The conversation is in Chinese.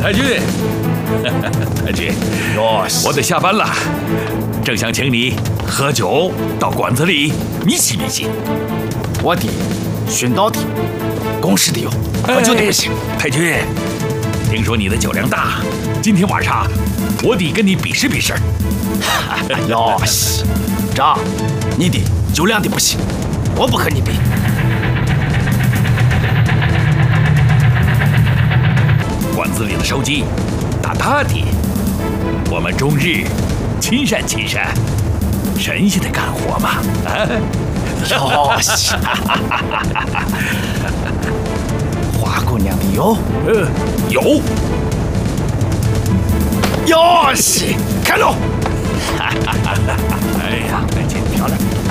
太君，太君， 哟， 我得下班了，正想请你喝酒到馆子里，你信不信？ 我的训导的，公事的哟，喝酒的不行。 太君，听说你的酒量大，今天晚上我得跟你比试比试。 哟西，这你的酒量的不行，我不和你比。 馆子里的烧鸡大大的，我们终日亲善亲善，神仙的干活嘛！啊， 哟西，花姑娘的有？ 有。 哟西，开喽！ 哎呀，太君漂亮。